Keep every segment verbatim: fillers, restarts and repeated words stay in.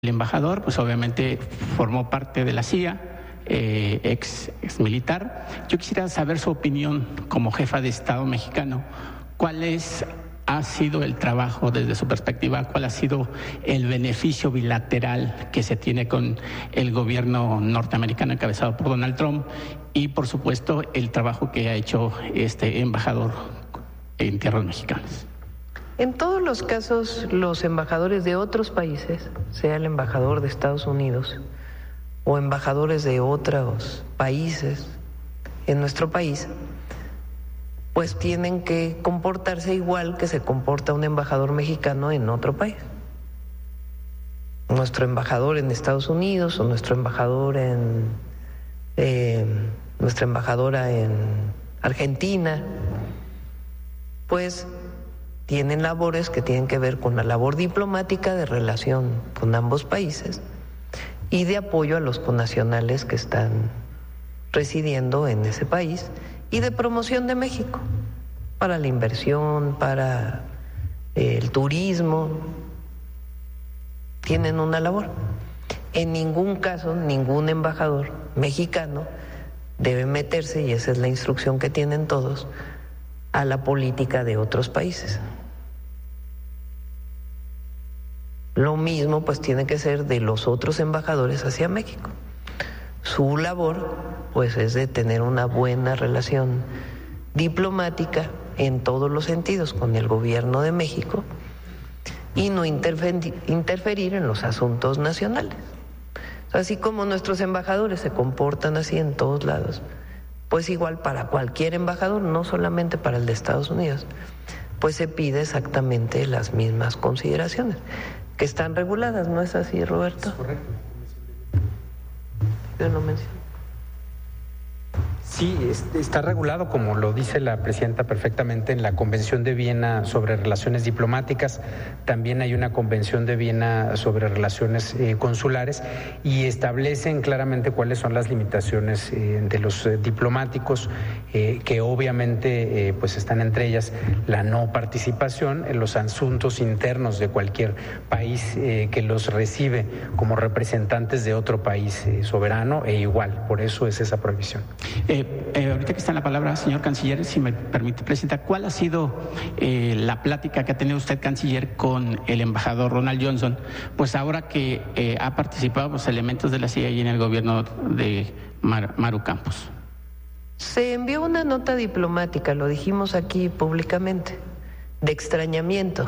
El embajador, pues obviamente formó parte de la C I A, eh, ex, ex militar. Yo quisiera saber su opinión como jefa de Estado mexicano. ¿Cuál es, ha sido el trabajo desde su perspectiva? ¿Cuál ha sido el beneficio bilateral que se tiene con el gobierno norteamericano encabezado por Donald Trump? Y, por supuesto, el trabajo que ha hecho este embajador en tierras mexicanas. En todos los casos, los embajadores de otros países, sea el embajador de Estados Unidos o embajadores de otros países en nuestro país, pues tienen que comportarse igual que se comporta un embajador mexicano en otro país. Nuestro embajador en Estados Unidos o nuestro embajador en eh, nuestra embajadora en Argentina, pues tienen labores que tienen que ver con la labor diplomática de relación con ambos países y de apoyo a los connacionales que están residiendo en ese país y de promoción de México para la inversión, para el turismo. Tienen una labor. En ningún caso, ningún embajador mexicano debe meterse, y esa es la instrucción que tienen todos, a la política de otros países. Lo mismo pues tiene que ser de los otros embajadores hacia México. Su labor pues es de tener una buena relación diplomática en todos los sentidos con el gobierno de México y no interferir, interferir en los asuntos nacionales. Así como nuestros embajadores se comportan así en todos lados, pues igual para cualquier embajador, no solamente para el de Estados Unidos, pues se pide exactamente las mismas consideraciones que están reguladas, ¿no es así, Roberto? Es correcto. Yo lo menciono. Sí, está regulado, como lo dice la presidenta perfectamente, en la Convención de Viena sobre Relaciones Diplomáticas. También hay una Convención de Viena sobre Relaciones eh, Consulares y establecen claramente cuáles son las limitaciones eh, de los eh, diplomáticos, eh, que obviamente eh, pues están entre ellas la no participación en los asuntos internos de cualquier país eh, que los recibe como representantes de otro país eh, soberano e igual. Por eso es esa prohibición. Eh, eh, ahorita que está en la palabra, señor canciller, si me permite, presidenta, ¿cuál ha sido eh, la plática que ha tenido usted, canciller, con el embajador Ronald Johnson? Pues ahora que eh, ha participado los elementos de la C I A y en el gobierno de Mar, Maru Campos. Se envió una nota diplomática, lo dijimos aquí públicamente, de extrañamiento.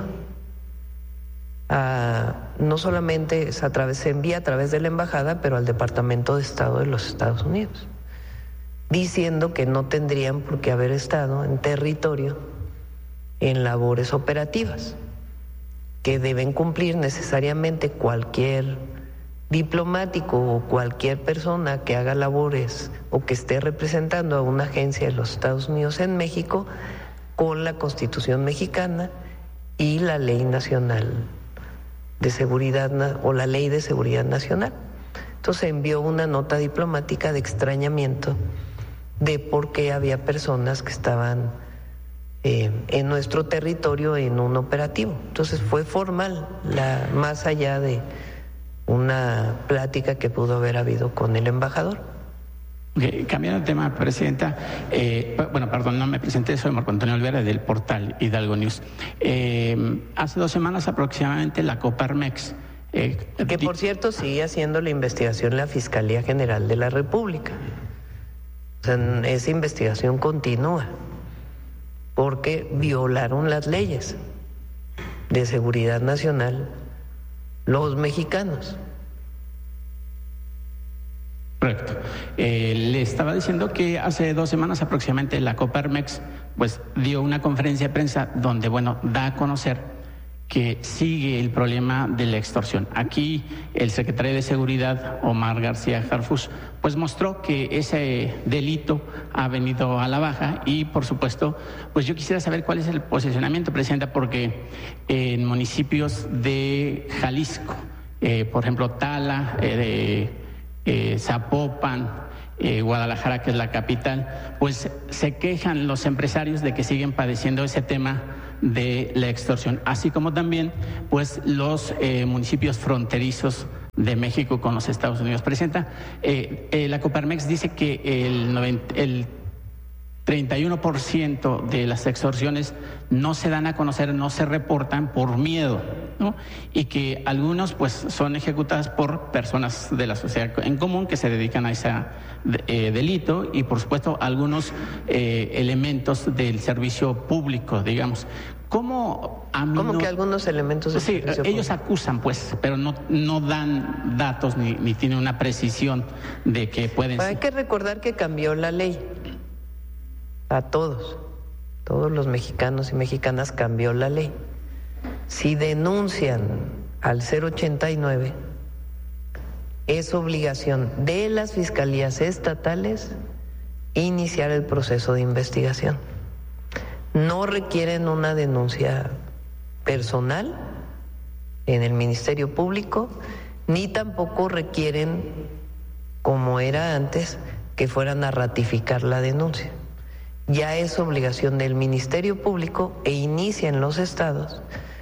A, no solamente es a través, se envía a través de la embajada, pero al Departamento de Estado de los Estados Unidos, diciendo que no tendrían por qué haber estado en territorio en labores operativas, que deben cumplir necesariamente cualquier diplomático o cualquier persona que haga labores o que esté representando a una agencia de los Estados Unidos en México con la Constitución mexicana y la Ley Nacional de Seguridad o la Ley de Seguridad Nacional. Entonces envió una nota diplomática de extrañamiento de por qué había personas que estaban eh, en nuestro territorio en un operativo. Entonces fue formal, la, más allá de una plática que pudo haber habido con el embajador. Okay, cambiando de tema, presidenta, eh, bueno, perdón, no me presenté, soy Marco Antonio Olvera del portal Hidalgo News. Eh, hace dos semanas aproximadamente la Coparmex, eh, que por cierto sigue haciendo la investigación la Fiscalía General de la República. O sea, esa investigación continúa porque violaron las leyes de seguridad nacional los mexicanos. Correcto. Eh, le estaba diciendo que hace dos semanas aproximadamente la Coparmex pues dio una conferencia de prensa donde, bueno, da a conocer que sigue el problema de la extorsión. Aquí el secretario de Seguridad, Omar García Harfuch, pues mostró que ese delito ha venido a la baja y, por supuesto, pues yo quisiera saber cuál es el posicionamiento, presidenta, porque en municipios de Jalisco, eh, por ejemplo, Tala, eh, de, eh, Zapopan, eh, Guadalajara, que es la capital, pues se quejan los empresarios de que siguen padeciendo ese tema de la extorsión, así como también pues los eh, municipios fronterizos de México con los Estados Unidos. Presidenta, eh, eh, la Coparmex dice que el, noventa, el treinta y uno por ciento de las extorsiones no se dan a conocer, no se reportan por miedo, ¿no? Y que algunos pues son ejecutadas por personas de la sociedad en común que se dedican a ese eh, delito y por supuesto algunos eh, elementos del servicio público, digamos. ¿Cómo, a mí ¿Cómo no... que algunos elementos del sí, servicio ellos público? acusan pues, pero no, no dan datos ni, ni tienen una precisión de que pueden Hay ser. que recordar que cambió la ley. A todos, todos los mexicanos y mexicanas cambió la ley. Si denuncian al cero ochenta y nueve, es obligación de las fiscalías estatales iniciar el proceso de investigación. No requieren una denuncia personal en el Ministerio Público, ni tampoco requieren, como era antes, que fueran a ratificar la denuncia. Ya es obligación del Ministerio Público e inicia en los estados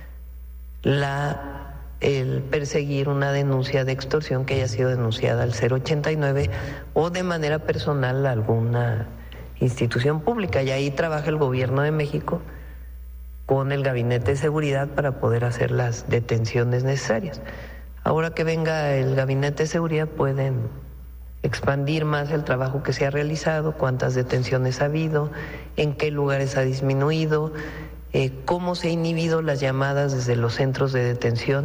la, el perseguir una denuncia de extorsión que haya sido denunciada al cero ochenta y nueve o de manera personal a alguna institución pública. Y ahí trabaja el Gobierno de México con el Gabinete de Seguridad para poder hacer las detenciones necesarias. Ahora que venga el Gabinete de Seguridad pueden expandir más el trabajo que se ha realizado, cuántas detenciones ha habido, en qué lugares ha disminuido, eh, cómo se ha inhibido las llamadas desde los centros de detención,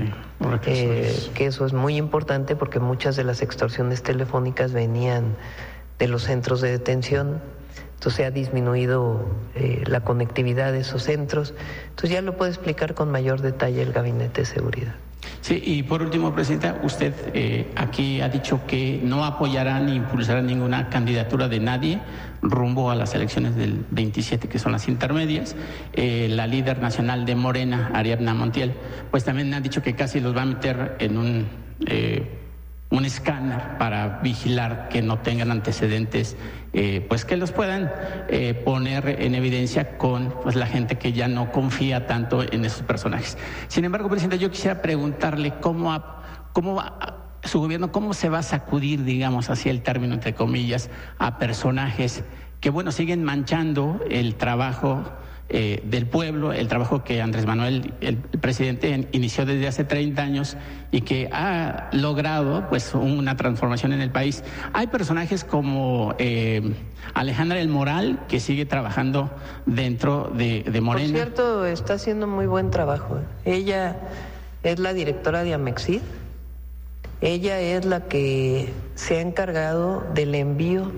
eh, que eso es muy importante porque muchas de las extorsiones telefónicas venían de los centros de detención, entonces se ha disminuido eh, la conectividad de esos centros, entonces ya lo puede explicar con mayor detalle el Gabinete de Seguridad. Sí, y por último, Presidenta, usted eh, aquí ha dicho que no apoyará ni impulsará ninguna candidatura de nadie rumbo a las elecciones del veintisiete, que son las intermedias. Eh, la líder nacional de Morena, Ariadna Montiel, pues también ha dicho que casi los va a meter en un... Eh, un escáner para vigilar que no tengan antecedentes, eh, pues que los puedan eh, poner en evidencia con pues, la gente que ya no confía tanto en esos personajes. Sin embargo, Presidenta, yo quisiera preguntarle cómo, ha, cómo va su gobierno, cómo se va a sacudir, digamos, así el término entre comillas, a personajes que, bueno, siguen manchando el trabajo Eh, del pueblo, el trabajo que Andrés Manuel, el, el presidente, en, inició desde hace treinta años y que ha logrado pues una transformación en el país. Hay personajes como eh, Alejandra del Moral, que sigue trabajando dentro de, de Morena. Por cierto, está haciendo muy buen trabajo. Ella es la directora de Amexid. Ella es la que se ha encargado del envío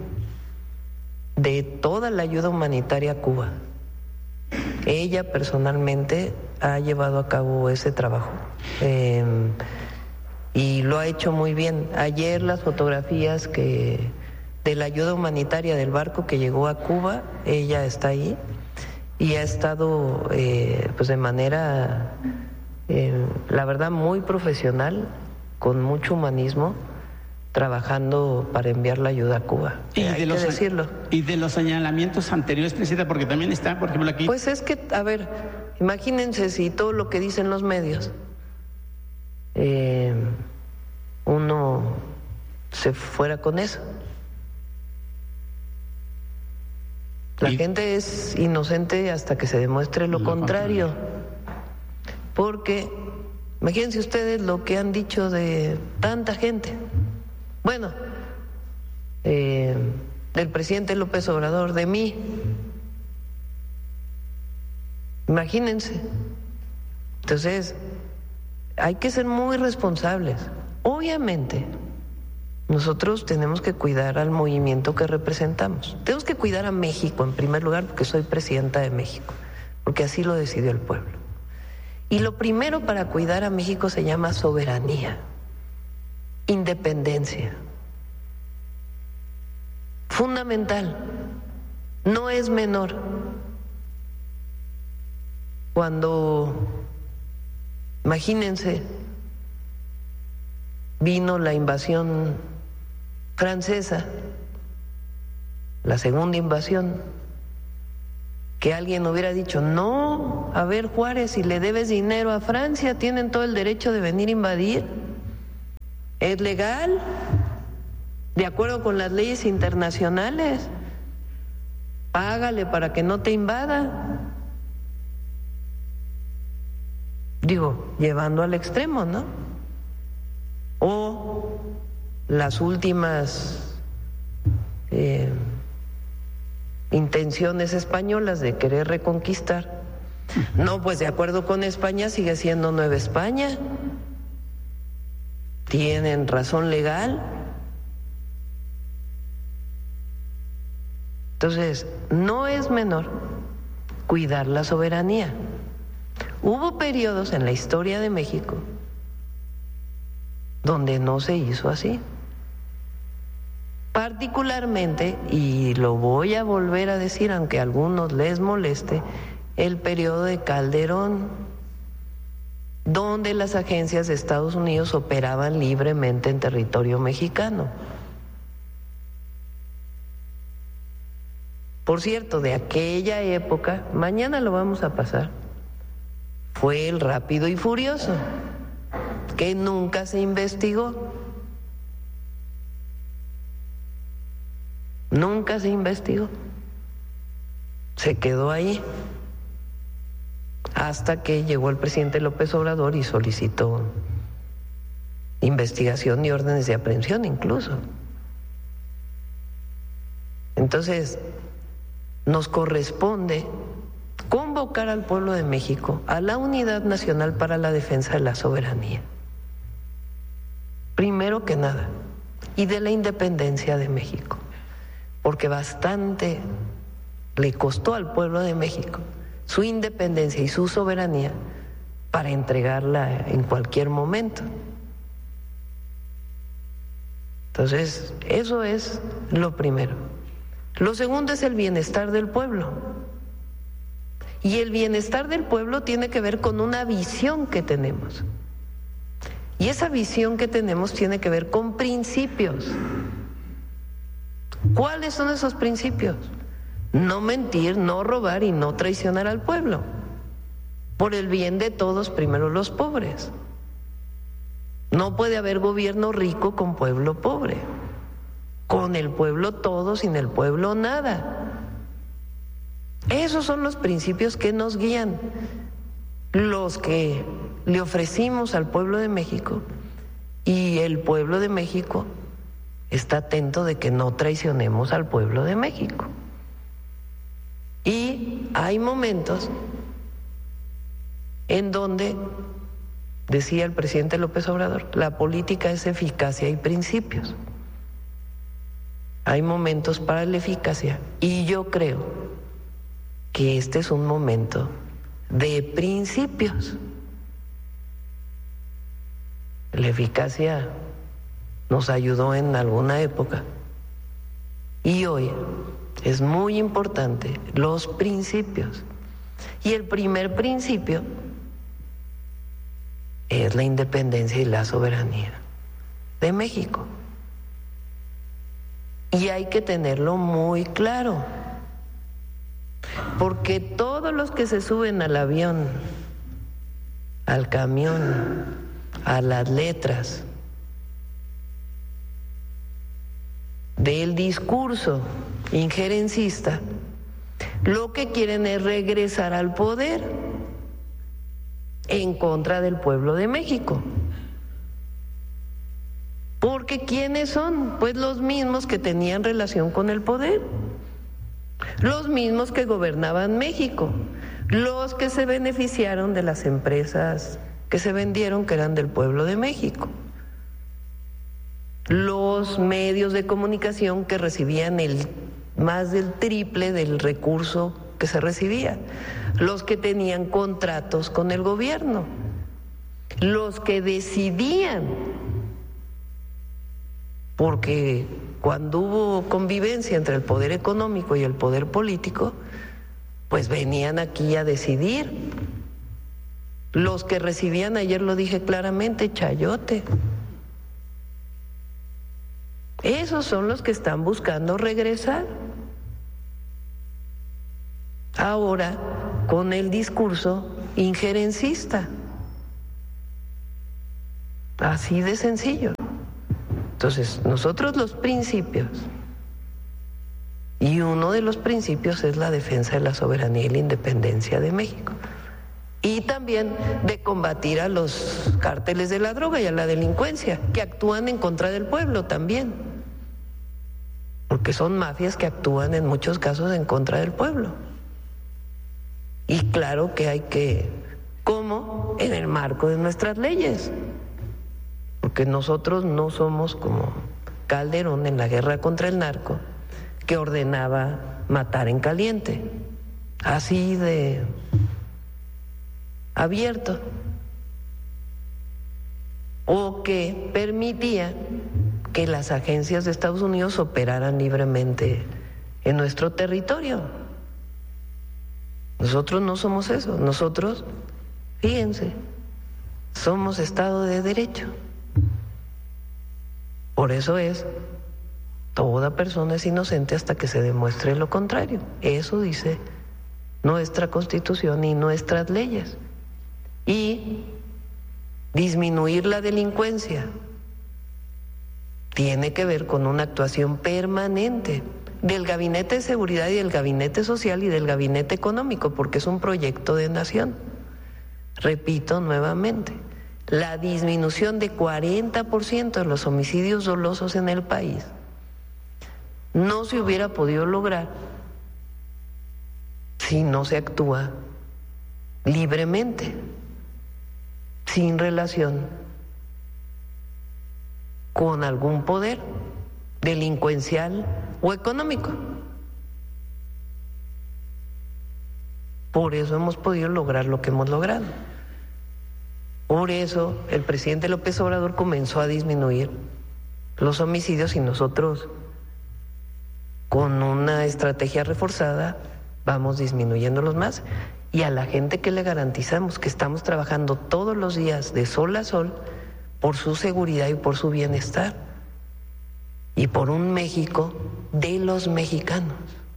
de toda la ayuda humanitaria a Cuba. Ella personalmente ha llevado a cabo ese trabajo eh, y lo ha hecho muy bien. Ayer las fotografías que de la ayuda humanitaria del barco que llegó a Cuba, ella está ahí y ha estado eh, pues de manera, eh, la verdad, muy profesional, con mucho humanismo, trabajando para enviar la ayuda a Cuba. Y Hay de los, que decirlo. Y de los señalamientos anteriores, Presidenta, porque también está, por ejemplo, aquí... Pues es que, a ver, imagínense si todo lo que dicen los medios, eh, uno se fuera con eso. La y... gente es inocente hasta que se demuestre lo, lo contrario. contrario. Porque, imagínense ustedes lo que han dicho de tanta gente. Bueno, eh, del presidente López Obrador, de mí. Imagínense. Entonces, hay que ser muy responsables. Obviamente, nosotros tenemos que cuidar al movimiento que representamos. Tenemos que cuidar a México en primer lugar, porque soy presidenta de México, porque así lo decidió el pueblo. Y lo primero para cuidar a México se llama soberanía. Independencia. Fundamental. No es menor. Cuando, imagínense, vino la invasión francesa, la segunda invasión, que alguien hubiera dicho, no, a ver, Juárez, si le debes dinero a Francia, tienen todo el derecho de venir a invadir. Es legal, de acuerdo con las leyes internacionales. Págale para que no te invada. Digo, llevando al extremo, ¿no? O las últimas eh, intenciones españolas de querer reconquistar. No, pues de acuerdo con España sigue siendo Nueva España. Tienen razón legal. Entonces, no es menor cuidar la soberanía. Hubo periodos en la historia de México donde no se hizo así. Particularmente, y lo voy a volver a decir aunque a algunos les moleste, el periodo de Calderón, donde las agencias de Estados Unidos operaban libremente en territorio mexicano. Por cierto, de aquella época, mañana lo vamos a pasar, fue el Rápido y Furioso, que nunca se investigó. Nunca se investigó. Se quedó ahí. Hasta que llegó el presidente López Obrador y solicitó investigación y órdenes de aprehensión incluso. Entonces, nos corresponde convocar al pueblo de México a la Unidad Nacional para la Defensa de la Soberanía. Primero que nada, y de la independencia de México, porque bastante le costó al pueblo de México su independencia y su soberanía para entregarla en cualquier momento. Entonces, eso es lo primero. Lo segundo es el bienestar del pueblo. Y el bienestar del pueblo tiene que ver con una visión que tenemos. Y esa visión que tenemos tiene que ver con principios. ¿Cuáles son esos principios? No mentir, no robar y no traicionar al pueblo. Por el bien de todos, primero los pobres. No puede haber gobierno rico con pueblo pobre. Con el pueblo todo, sin el pueblo nada. Esos son los principios que nos guían, los que le ofrecimos al pueblo de México, y el pueblo de México está atento de que no traicionemos al pueblo de México. Y hay momentos en donde, decía el presidente López Obrador, la política es eficacia y principios. Hay momentos para la eficacia y yo creo que este es un momento de principios. La eficacia nos ayudó en alguna época y hoy es muy importante los principios. Y el primer principio es la independencia y la soberanía de México. Y hay que tenerlo muy claro, porque todos los que se suben al avión, al camión, a las letras del discurso injerencista, lo que quieren es regresar al poder en contra del pueblo de México. Porque ¿quiénes son? Pues los mismos que tenían relación con el poder, los mismos que gobernaban México, los que se beneficiaron de las empresas que se vendieron, que eran del pueblo de México, los medios de comunicación que recibían el más del triple del recurso que se recibía, los que tenían contratos con el gobierno, los que decidían, porque cuando hubo convivencia entre el poder económico y el poder político, pues venían aquí a decidir. Los que recibían, ayer lo dije claramente, chayote. Esos son los que están buscando regresar. Ahora, con el discurso injerencista. Así de sencillo. Entonces, nosotros los principios, y uno de los principios es la defensa de la soberanía y la independencia de México. Y también de combatir a los cárteles de la droga y a la delincuencia, que actúan en contra del pueblo también. Porque son mafias que actúan en muchos casos en contra del pueblo. Y claro que hay que, ¿cómo? En el marco de nuestras leyes. Porque nosotros no somos como Calderón en la guerra contra el narco, que ordenaba matar en caliente, así de abierto, o que permitía que las agencias de Estados Unidos operaran libremente en nuestro territorio. Nosotros no somos eso, nosotros, fíjense, somos Estado de Derecho. Por eso es, toda persona es inocente hasta que se demuestre lo contrario. Eso dice nuestra Constitución y nuestras leyes. Y disminuir la delincuencia tiene que ver con una actuación permanente del Gabinete de Seguridad y del Gabinete Social y del Gabinete Económico, porque es un proyecto de nación. Repito nuevamente, la disminución de cuarenta por ciento de los homicidios dolosos en el país no se hubiera podido lograr si no se actúa libremente, sin relación con algún poder delincuencial o económico. Por eso hemos podido lograr lo que hemos logrado. Por eso el presidente López Obrador comenzó a disminuir los homicidios y nosotros, con una estrategia reforzada, vamos disminuyéndolos más. Y a la gente que le garantizamos que estamos trabajando todos los días de sol a sol por su seguridad y por su bienestar y por un México de los mexicanos,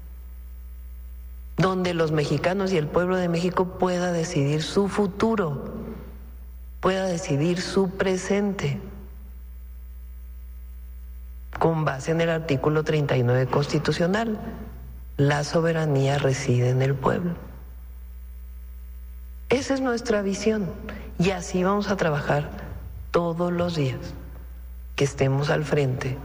donde los mexicanos y el pueblo de México pueda decidir su futuro, pueda decidir su presente, con base en el artículo treinta y nueve constitucional. La soberanía reside en el pueblo. Esa es nuestra visión y así vamos a trabajar todos los días que estemos al frente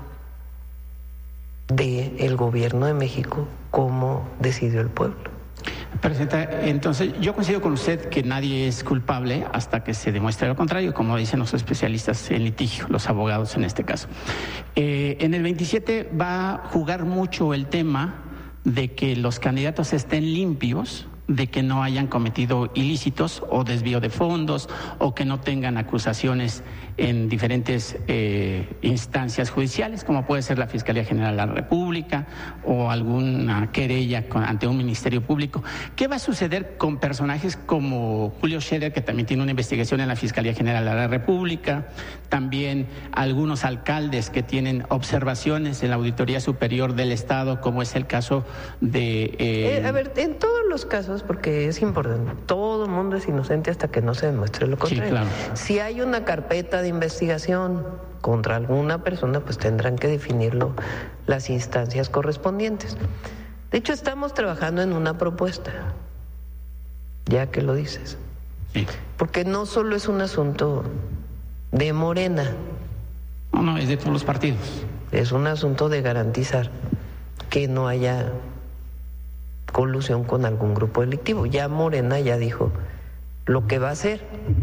del gobierno de México como decidió el pueblo. Presidenta, entonces yo coincido con usted que nadie es culpable hasta que se demuestre lo contrario, como dicen los especialistas en litigio, los abogados en este caso. Eh, en el veintisiete va a jugar mucho el tema de que los candidatos estén limpios, de que no hayan cometido ilícitos o desvío de fondos o que no tengan acusaciones en diferentes eh, instancias judiciales, como puede ser la Fiscalía General de la República o alguna querella con, ante un ministerio público. ¿Qué va a suceder con personajes como Julio Scherer, que también tiene una investigación en la Fiscalía General de la República? También algunos alcaldes que tienen observaciones en la Auditoría Superior del Estado, como es el caso de... Eh... Eh, a ver, en todos los casos, porque es importante, todo el mundo es inocente hasta que no se demuestre lo contrario. Sí, claro. Si hay una carpeta de investigación contra alguna persona, pues tendrán que definirlo las instancias correspondientes. De hecho, estamos trabajando en una propuesta, ya que lo dices. Sí. Porque no solo es un asunto de Morena. No, no, es de todos los partidos. Es un asunto de garantizar que no haya colusión con algún grupo delictivo. Ya Morena ya dijo lo que va a hacer.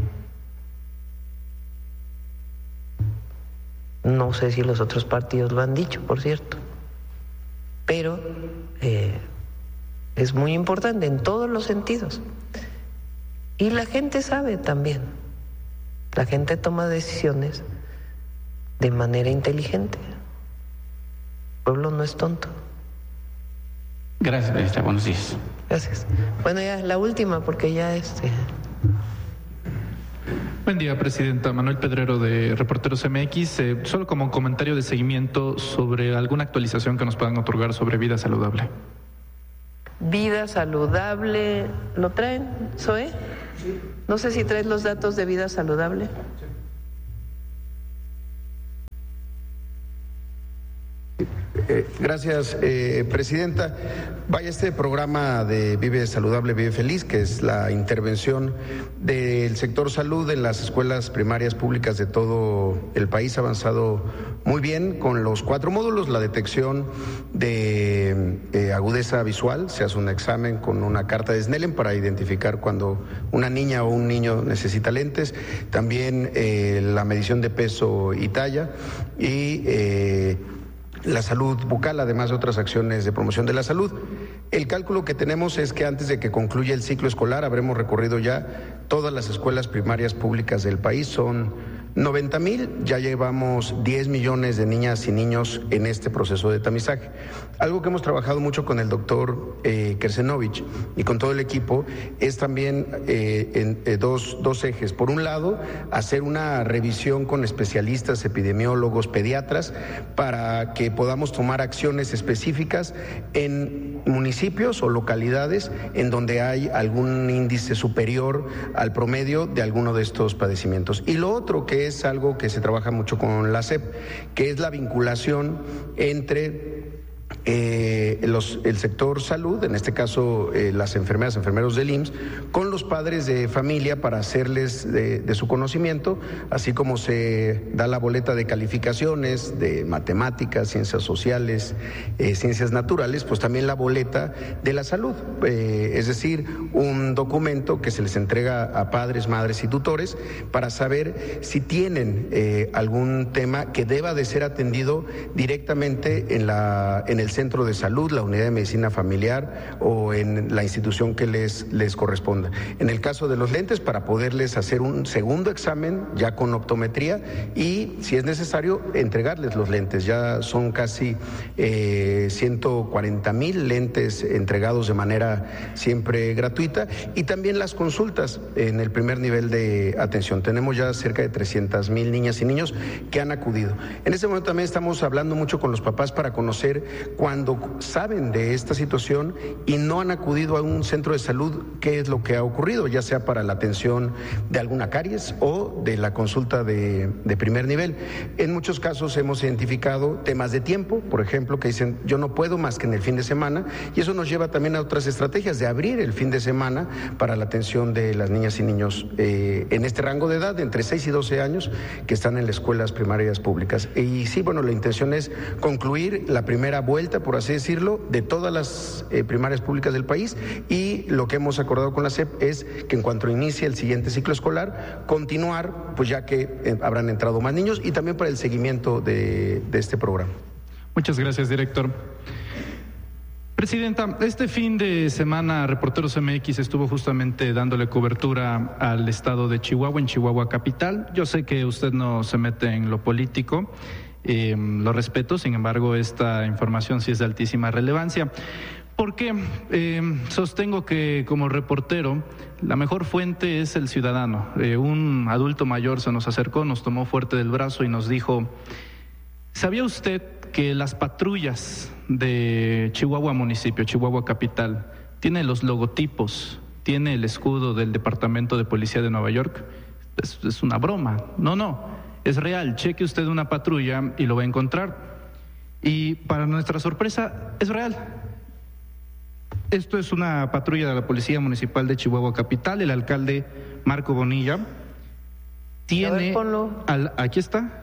No sé si los otros partidos lo han dicho, por cierto. Pero eh, es muy importante en todos los sentidos. Y la gente sabe también. La gente toma decisiones de manera inteligente. El pueblo no es tonto. Gracias, ministra. Buenos días. Gracias. Bueno, ya la última, porque ya este... Buen día, Presidenta. Manuel Pedrero, de Reporteros M X. Eh, solo como un comentario de seguimiento sobre alguna actualización que nos puedan otorgar sobre vida saludable. Vida saludable, ¿lo traen, Zoe? Sí. No sé si traes los datos de vida saludable. Sí. Eh, gracias, eh, Presidenta. Vaya, este programa de Vive Saludable, Vive Feliz, que es la intervención del sector salud en las escuelas primarias públicas de todo el país, ha avanzado muy bien con los cuatro módulos. La detección de eh, agudeza visual, se hace un examen con una carta de Snellen para identificar cuando una niña o un niño necesita lentes. También eh, la medición de peso y talla y eh, la salud bucal, además de otras acciones de promoción de la salud. El cálculo que tenemos es que antes de que concluya el ciclo escolar habremos recorrido ya todas las escuelas primarias públicas del país. Son noventa mil, ya llevamos diez millones de niñas y niños en este proceso de tamizaje. Algo que hemos trabajado mucho con el doctor eh, Kersenovich y con todo el equipo es también eh, en eh, dos, dos ejes. Por un lado, hacer una revisión con especialistas, epidemiólogos, pediatras, para que podamos tomar acciones específicas en municipios o localidades en donde hay algún índice superior al promedio de alguno de estos padecimientos. Y lo otro, que es algo que se trabaja mucho con la S E P, que es la vinculación entre Eh, los, el sector salud, en este caso eh, las enfermeras, enfermeros del I M S S, con los padres de familia para hacerles de, de su conocimiento, así como se da la boleta de calificaciones de matemáticas, ciencias sociales, eh, ciencias naturales, pues también la boleta de la salud, eh, es decir, un documento que se les entrega a padres, madres y tutores para saber si tienen eh, algún tema que deba de ser atendido directamente en la en el centro de salud, la unidad de medicina familiar o en la institución que les, les corresponda. En el caso de los lentes, para poderles hacer un segundo examen ya con optometría y, si es necesario, entregarles los lentes. Ya son casi eh, ciento cuarenta mil lentes entregados de manera siempre gratuita, y también las consultas en el primer nivel de atención. Tenemos ya cerca de trescientas mil niñas y niños que han acudido. En este momento también estamos hablando mucho con los papás para conocer cuando saben de esta situación y no han acudido a un centro de salud, qué es lo que ha ocurrido, ya sea para la atención de alguna caries o de la consulta de, de primer nivel. En muchos casos hemos identificado temas de tiempo, por ejemplo, que dicen yo no puedo más que en el fin de semana, y eso nos lleva también a otras estrategias de abrir el fin de semana para la atención de las niñas y niños eh, en este rango de edad, de entre seis y doce años, que están en las escuelas primarias públicas. Y sí, bueno, la intención es concluir la primera vuelta, por así decirlo, de todas las eh, primarias públicas del país, y lo que hemos acordado con la S E P es que en cuanto inicie el siguiente ciclo escolar, continuar, pues ya que eh, habrán entrado más niños, y también para el seguimiento de, de este programa. Muchas gracias, director. Presidenta, este fin de semana Reporteros M X estuvo justamente dándole cobertura al estado de Chihuahua, en Chihuahua capital. Yo sé que usted no se mete en lo político, eh, lo respeto, sin embargo esta información sí es de altísima relevancia, porque eh, sostengo que como reportero la mejor fuente es el ciudadano. Eh, un adulto mayor se nos acercó, nos tomó fuerte del brazo y nos dijo: ¿sabía usted que las patrullas de Chihuahua municipio, Chihuahua capital, tiene los logotipos, tiene el escudo del Departamento de Policía de Nueva York? Es, es una broma. No, no, es real. Cheque usted una patrulla y lo va a encontrar. Y para nuestra sorpresa, es real. Esto es una patrulla de la Policía Municipal de Chihuahua capital. El alcalde Marco Bonilla tiene... A ver, al, aquí está.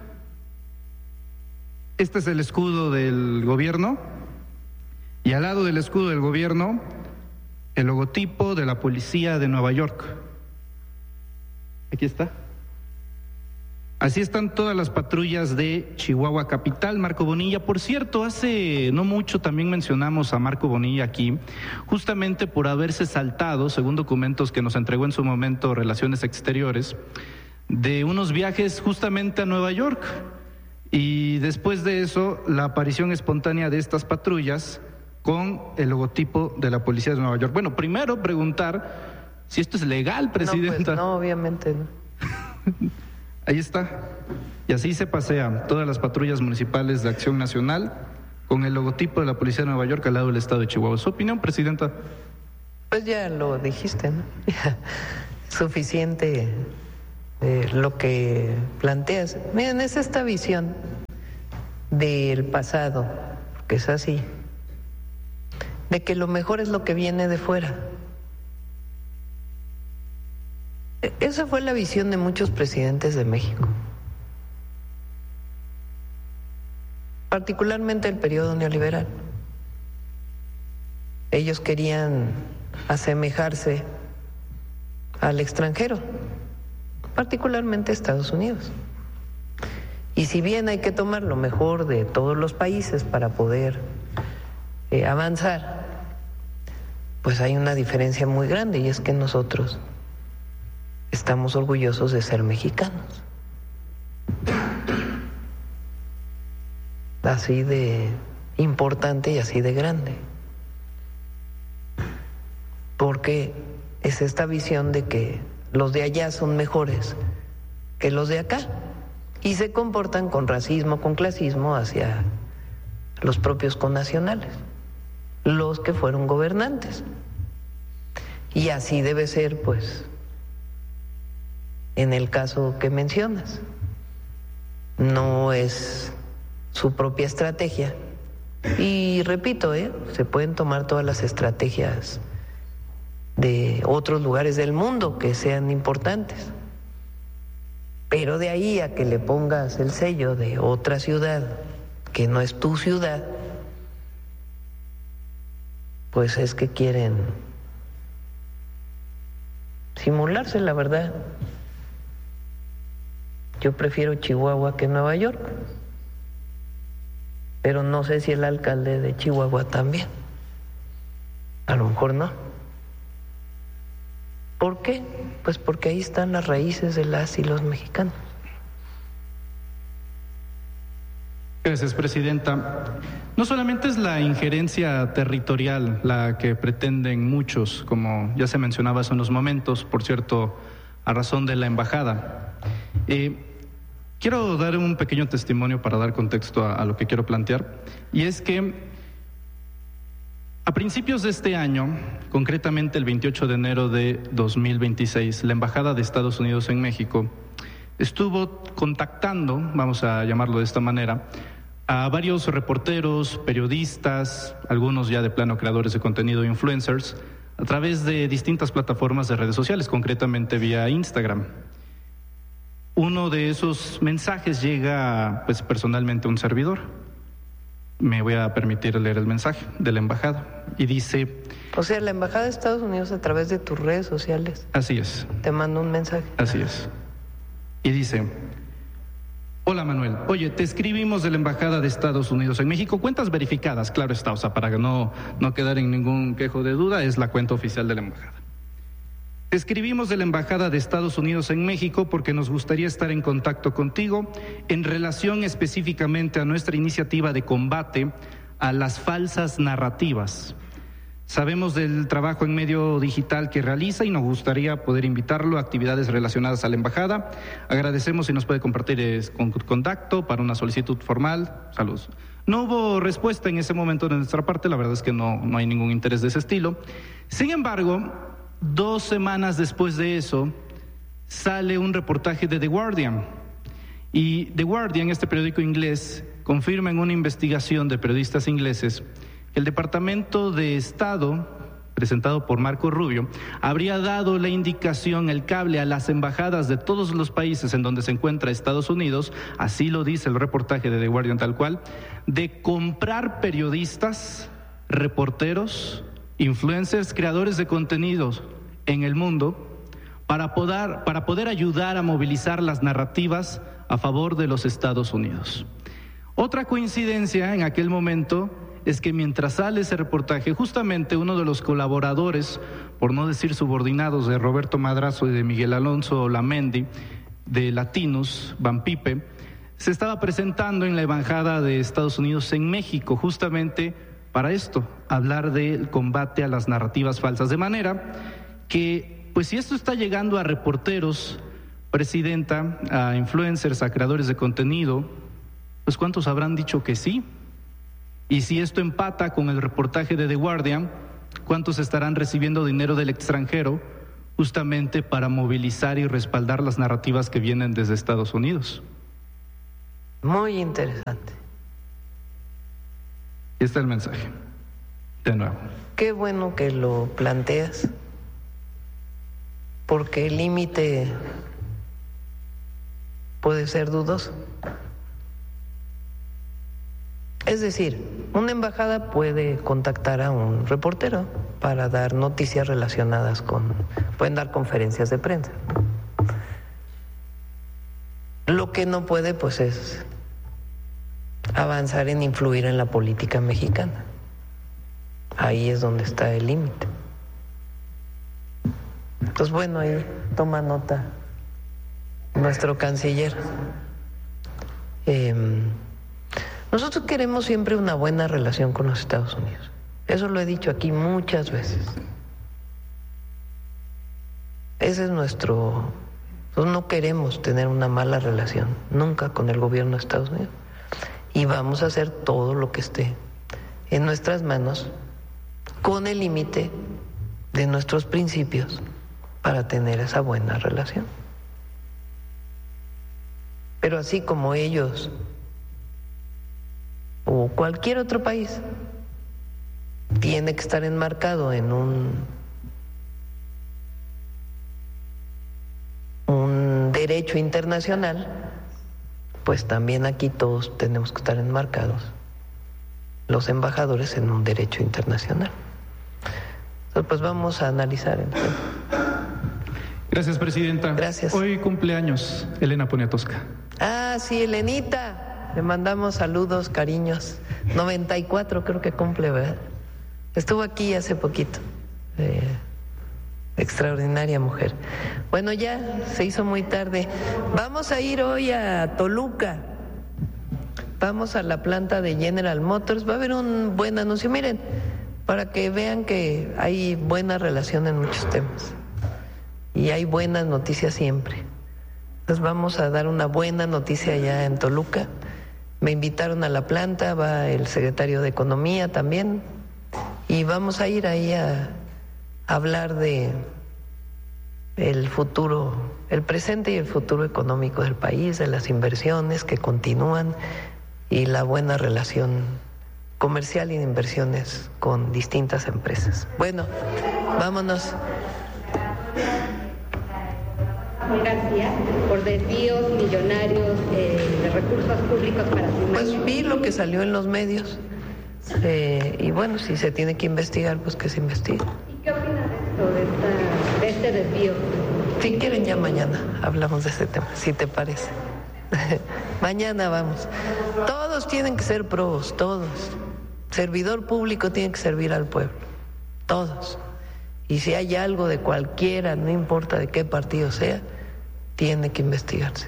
Este es el escudo del gobierno, y al lado del escudo del gobierno el logotipo de la Policía de Nueva York. Aquí está. Así están todas las patrullas de Chihuahua capital. Marco Bonilla, por cierto, hace no mucho también mencionamos a Marco Bonilla aquí, justamente por haberse saltado, según documentos que nos entregó en su momento Relaciones Exteriores, de unos viajes justamente a Nueva York. Y después de eso, la aparición espontánea de estas patrullas con el logotipo de la Policía de Nueva York. Bueno, primero preguntar si esto es legal, Presidenta. No, pues no, obviamente no. Ahí está. Y así se pasean todas las patrullas municipales de Acción Nacional con el logotipo de la Policía de Nueva York al lado del estado de Chihuahua. ¿Su opinión, Presidenta? Pues ya lo dijiste, ¿no? Suficiente. Eh, lo que planteas. Miren, es esta visión del pasado, que es así, de que lo mejor es lo que viene de fuera. Esa fue la visión de muchos presidentes de México, particularmente el periodo neoliberal. Ellos querían asemejarse al extranjero, particularmente Estados Unidos. Y si bien hay que tomar lo mejor de todos los países para poder eh, avanzar, pues hay una diferencia muy grande, y es que nosotros estamos orgullosos de ser mexicanos. Así de importante y así de grande. Porque es esta visión de que los de allá son mejores que los de acá y se comportan con racismo, con clasismo hacia los propios connacionales, los que fueron gobernantes. Y así debe ser, pues, en el caso que mencionas. No es su propia estrategia. Y repito, ¿eh? se pueden tomar todas las estrategias de otros lugares del mundo que sean importantes. Pero de ahí a que le pongas el sello de otra ciudad que no es tu ciudad, pues es que quieren simularse, la verdad. Yo prefiero Chihuahua que Nueva York, pero no sé si el alcalde de Chihuahua también. A lo mejor no. ¿Por qué? Pues porque ahí están las raíces de las y los mexicanos. Gracias, Presidenta. No solamente es la injerencia territorial la que pretenden muchos, como ya se mencionaba hace unos momentos, por cierto, a razón de la embajada. Eh, quiero dar un pequeño testimonio para dar contexto a, a lo que quiero plantear, y es que a principios de este año, concretamente el veintiocho de enero de dos mil veintiséis, la Embajada de Estados Unidos en México estuvo contactando, vamos a llamarlo de esta manera, a varios reporteros, periodistas, algunos ya de plano creadores de contenido, influencers, a través de distintas plataformas de redes sociales, concretamente vía Instagram. Uno de esos mensajes llega, pues, personalmente a un servidor. Me voy a permitir leer el mensaje de la embajada y dice... O sea, la Embajada de Estados Unidos a través de tus redes sociales. Así es. Te manda un mensaje. Así es. Y dice: hola Manuel, oye, te escribimos de la Embajada de Estados Unidos en México, cuentas verificadas, claro está, o sea, para no, no quedar en ningún quejo de duda, es la cuenta oficial de la Embajada. Te escribimos de la Embajada de Estados Unidos en México porque nos gustaría estar en contacto contigo en relación específicamente a nuestra iniciativa de combate a las falsas narrativas. Sabemos del trabajo en medio digital que realiza y nos gustaría poder invitarlo a actividades relacionadas a la Embajada. Agradecemos si nos puede compartir con contacto para una solicitud formal. Saludos. No hubo respuesta en ese momento de nuestra parte, la verdad es que no, no hay ningún interés de ese estilo. Sin embargo, dos semanas después de eso, sale un reportaje de The Guardian. Y The Guardian, este periódico inglés, confirma en una investigación de periodistas ingleses que el Departamento de Estado, presentado por Marco Rubio, habría dado la indicación, el cable a las embajadas de todos los países en donde se encuentra Estados Unidos, así lo dice el reportaje de The Guardian tal cual, de comprar periodistas, reporteros, influencers, creadores de contenidos en el mundo para poder, para poder ayudar a movilizar las narrativas a favor de los Estados Unidos. Otra coincidencia en aquel momento es que mientras sale ese reportaje, justamente uno de los colaboradores, por no decir subordinados, de Roberto Madrazo y de Miguel Alonso Lamendi, de Latinos, Van Pipe, se estaba presentando en la Embajada de Estados Unidos en México, justamente para esto, hablar del combate a las narrativas falsas, de manera que, pues si esto está llegando a reporteros, Presidenta, a influencers, a creadores de contenido, pues ¿cuántos habrán dicho que sí? Y si esto empata con el reportaje de The Guardian, ¿cuántos estarán recibiendo dinero del extranjero justamente para movilizar y respaldar las narrativas que vienen desde Estados Unidos? Muy interesante. Y está el mensaje, de nuevo. Qué bueno que lo planteas, porque el límite puede ser dudoso. Es decir, una embajada puede contactar a un reportero para dar noticias relacionadas con, pueden dar conferencias de prensa. Lo que no puede, pues, es avanzar en influir en la política mexicana. Ahí es donde está el límite. Entonces, bueno, ahí toma nota nuestro canciller. Eh, nosotros queremos siempre una buena relación con los Estados Unidos. Eso lo he dicho aquí muchas veces. Ese es nuestro... Nosotros no queremos tener una mala relación nunca con el gobierno de Estados Unidos. Y vamos a hacer todo lo que esté en nuestras manos con el límite de nuestros principios para tener esa buena relación. Pero así como ellos o cualquier otro país tiene que estar enmarcado en un, un derecho internacional, pues también aquí todos tenemos que estar enmarcados, los embajadores, en un derecho internacional. Entonces, pues vamos a analizar el tema. Gracias, presidenta. Gracias. Hoy cumpleaños Elena Poniatowska. Ah, sí, Elenita. Le mandamos saludos, cariños. noventa y cuatro creo que cumple, ¿verdad? Estuvo aquí hace poquito. Eh, extraordinaria mujer. Bueno, ya se hizo muy tarde. Vamos a ir hoy a Toluca. Vamos a la planta de General Motors. Va a haber un buen anuncio. Miren, para que vean que hay buena relación en muchos temas. Y hay buenas noticias siempre. Entonces vamos a dar una buena noticia allá en Toluca. Me invitaron a la planta, va el secretario de Economía también. Y vamos a ir ahí a, a hablar de el futuro, el presente y el futuro económico del país, de las inversiones que continúan y la buena relación comercial y de inversiones con distintas empresas. Bueno, vámonos. García por desvíos millonarios eh, de recursos públicos para su Pues vi lo que salió en los medios eh, y bueno, si se tiene que investigar, pues que se investigue. ¿Y qué opina de esto, de, esta, de este desvío? Si quieren, ya mañana hablamos de ese tema, si te parece. Mañana vamos. Todos tienen que ser pros, todos. Servidor público tiene que servir al pueblo, todos. Y si hay algo de cualquiera, no importa de qué partido sea, tiene que investigarse.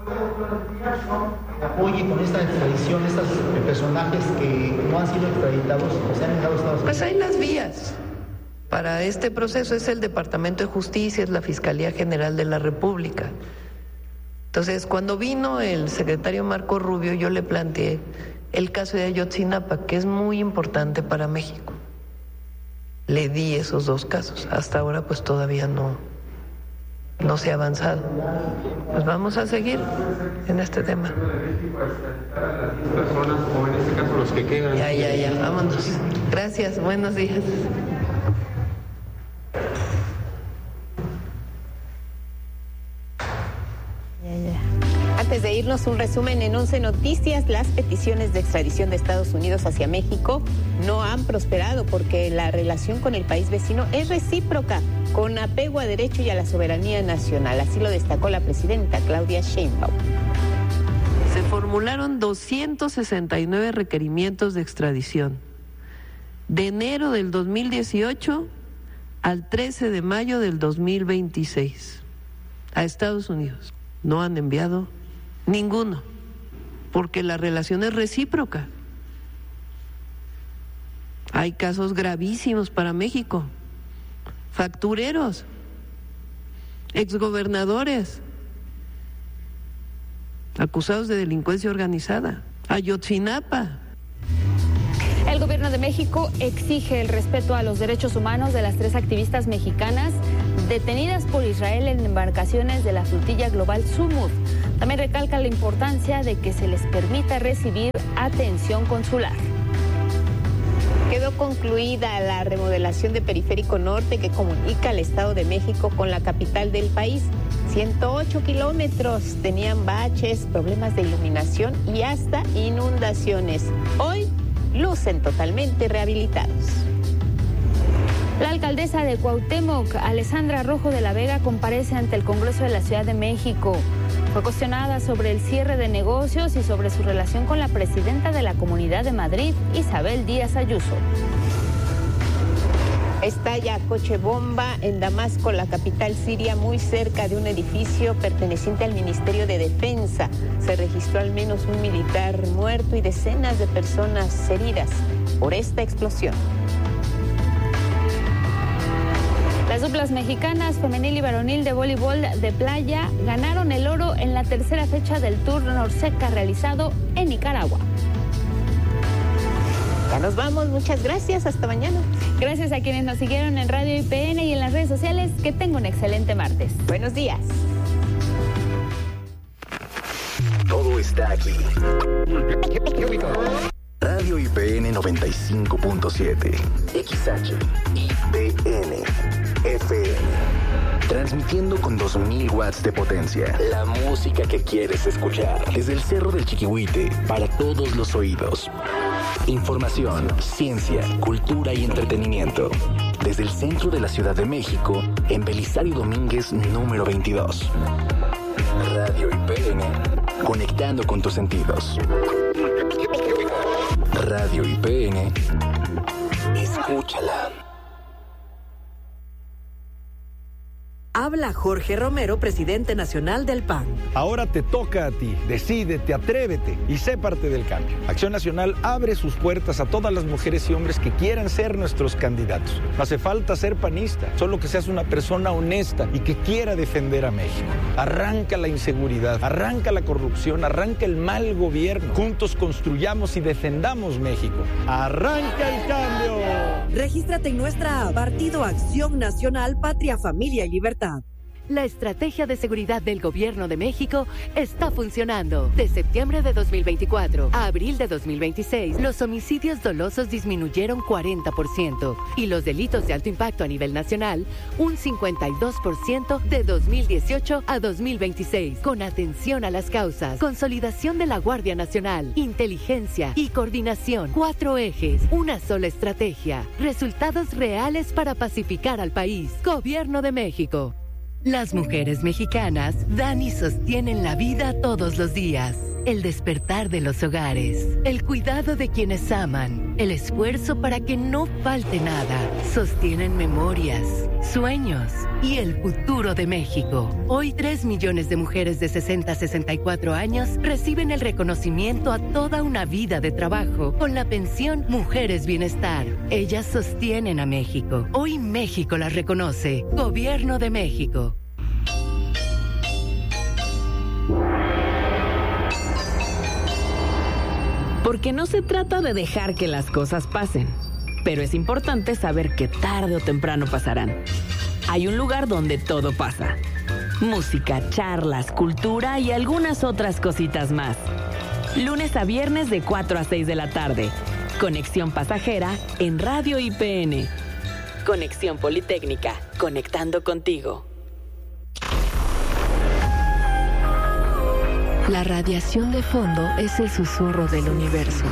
Oye, con esta extradición, estos personajes que no han sido extraditados, o se han dejado Estados Unidos. Pues hay las vías. Para este proceso es el Departamento de Justicia, es la Fiscalía General de la República. Entonces, cuando vino el secretario Marco Rubio, yo le planteé el caso de Ayotzinapa, que es muy importante para México. Le di esos dos casos. Hasta ahora pues todavía no, no se ha avanzado. Pues vamos a seguir en este tema. Personas, o en este caso los que quedan. Ya, ya, ya, vámonos. Gracias, buenos días. Antes de irnos, un resumen en once Noticias. Las peticiones de extradición de Estados Unidos hacia México no han prosperado porque la relación con el país vecino es recíproca, con apego a derecho y a la soberanía nacional. Así lo destacó la presidenta Claudia Sheinbaum. Se formularon doscientos sesenta y nueve requerimientos de extradición de enero del dos mil dieciocho al trece de mayo del dos mil veintiséis a Estados Unidos. No han enviado ninguno, porque la relación es recíproca. Hay casos gravísimos para México, factureros, exgobernadores acusados de delincuencia organizada, Ayotzinapa. El gobierno de México exige el respeto a los derechos humanos de las tres activistas mexicanas detenidas por Israel en embarcaciones de la flotilla global Sumud. También recalca la importancia de que se les permita recibir atención consular. Quedó concluida la remodelación de Periférico Norte que comunica al Estado de México con la capital del país. ciento ocho kilómetros tenían baches, problemas de iluminación y hasta inundaciones. Hoy lucen totalmente rehabilitados. La alcaldesa de Cuauhtémoc, Alessandra Rojo de la Vega, comparece ante el Congreso de la Ciudad de México. Fue cuestionada sobre el cierre de negocios y sobre su relación con la presidenta de la Comunidad de Madrid, Isabel Díaz Ayuso. Estalla coche bomba en Damasco, la capital siria, muy cerca de un edificio perteneciente al Ministerio de Defensa. Se registró al menos un militar muerto y decenas de personas heridas por esta explosión. Las duplas mexicanas femenil y varonil de voleibol de playa ganaron el oro en la tercera fecha del Tour Norseca realizado en Nicaragua. Ya nos vamos, muchas gracias, hasta mañana. Gracias a quienes nos siguieron en Radio I P N y en las redes sociales. Que tengan un excelente martes. Buenos días. Todo está aquí. Radio I P N noventa y cinco punto siete, X H, I P N, F M. Transmitiendo con dos mil watts de potencia. La música que quieres escuchar. Desde el Cerro del Chiquihuite, para todos los oídos. Información, ciencia, cultura y entretenimiento. Desde el centro de la Ciudad de México, en Belisario Domínguez, número veintidós. Radio I P N, conectando con tus sentidos. Radio I P N, escúchala. Habla Jorge Romero, presidente nacional del P A N. Ahora te toca a ti. Decídete, atrévete y sé parte del cambio. Acción Nacional abre sus puertas a todas las mujeres y hombres que quieran ser nuestros candidatos. No hace falta ser panista, solo que seas una persona honesta y que quiera defender a México. Arranca la inseguridad, arranca la corrupción, arranca el mal gobierno. Juntos construyamos y defendamos México. ¡Arranca el cambio! Regístrate en nuestra app Partido Acción Nacional, Patria, Familia y Libertad. La estrategia de seguridad del Gobierno de México está funcionando. De septiembre de dos mil veinticuatro a abril de dos mil veintiséis, los homicidios dolosos disminuyeron cuarenta por ciento y los delitos de alto impacto a nivel nacional un cincuenta y dos por ciento de dos mil dieciocho a dos mil veintiséis. Con atención a las causas, consolidación de la Guardia Nacional, inteligencia y coordinación. Cuatro ejes, una sola estrategia. Resultados reales para pacificar al país. Gobierno de México. Las mujeres mexicanas dan y sostienen la vida todos los días. El despertar de los hogares, el cuidado de quienes aman, el esfuerzo para que no falte nada. Sostienen memorias, sueños y el futuro de México. Hoy tres millones de mujeres de sesenta a sesenta y cuatro años reciben el reconocimiento a toda una vida de trabajo con la pensión Mujeres Bienestar. Ellas sostienen a México. Hoy México las reconoce. Gobierno de México. Porque no se trata de dejar que las cosas pasen, pero es importante saber que tarde o temprano pasarán. Hay un lugar donde todo pasa. Música, charlas, cultura y algunas otras cositas más. Lunes a viernes de cuatro a seis de la tarde. Conexión Pasajera en Radio I P N. Conexión Politécnica, conectando contigo. La radiación de fondo es el susurro del universo.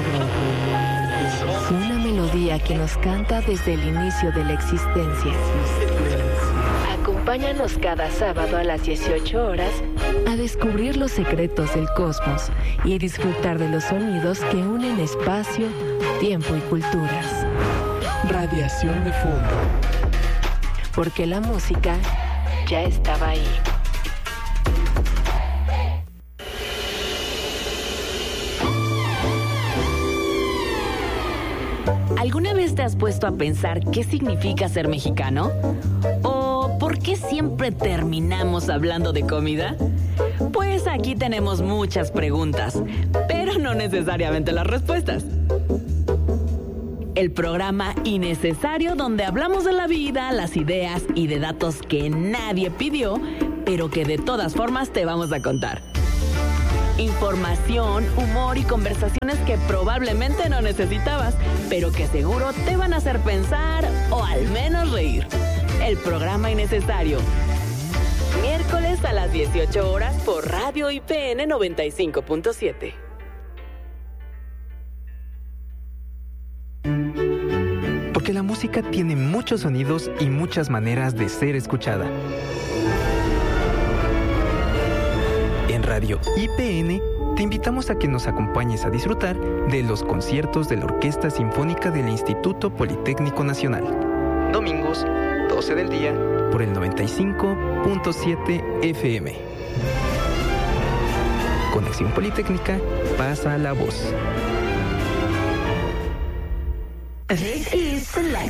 Una melodía que nos canta desde el inicio de la existencia. Acompáñanos cada sábado a las dieciocho horas a descubrir los secretos del cosmos y disfrutar de los sonidos que unen espacio, tiempo y culturas. Radiación de fondo. Porque la música ya estaba ahí. ¿Alguna vez te has puesto a pensar qué significa ser mexicano? ¿O por qué siempre terminamos hablando de comida? Pues aquí tenemos muchas preguntas, pero no necesariamente las respuestas. El programa innecesario donde hablamos de la vida, las ideas y de datos que nadie pidió, pero que de todas formas te vamos a contar. Información, humor y conversaciones que probablemente no necesitabas, pero que seguro te van a hacer pensar o al menos reír. El programa innecesario. Miércoles a las dieciocho horas por Radio I P N noventa y cinco punto siete. Porque la música tiene muchos sonidos y muchas maneras de ser escuchada. En Radio I P N te invitamos a que nos acompañes a disfrutar de los conciertos de la Orquesta Sinfónica del Instituto Politécnico Nacional. Domingos, doce del día, por el noventa y cinco punto siete F M. Conexión Politécnica, pasa la voz. This is Select